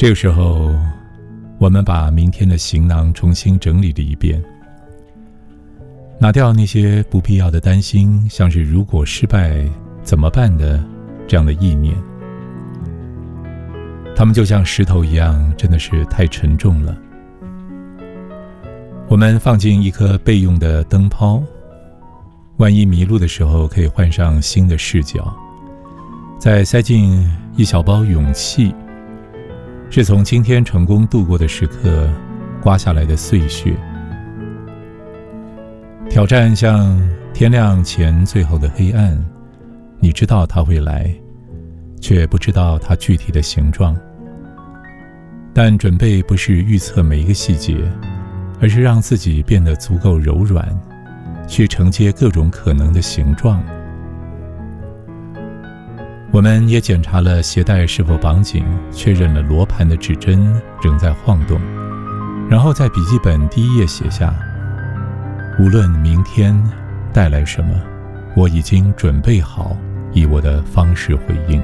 这个时候，我们把明天的行囊重新整理了一遍，拿掉那些不必要的担心，像是如果失败怎么办的这样的意念。它们就像石头一样，真的是太沉重了。我们放进一颗备用的灯泡，万一迷路的时候可以换上新的视角。再塞进一小包勇气，是从今天成功度过的时刻刮下来的碎屑。挑战像天亮前最后的黑暗，你知道它会来，却不知道它具体的形状。但准备不是预测每一个细节，而是让自己变得足够柔软，去承接各种可能的形状。我们也检查了鞋带是否绑紧，确认了罗盘的指针仍在晃动，然后在笔记本第一页写下：无论明天带来什么，我已经准备好以我的方式回应。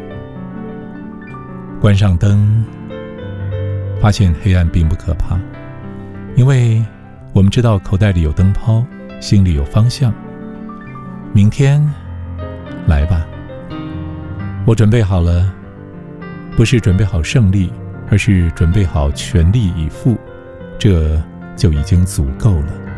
关上灯，发现黑暗并不可怕，因为我们知道口袋里有灯泡，心里有方向。明天来吧，我准备好了，不是准备好胜利，而是准备好全力以赴，这就已经足够了。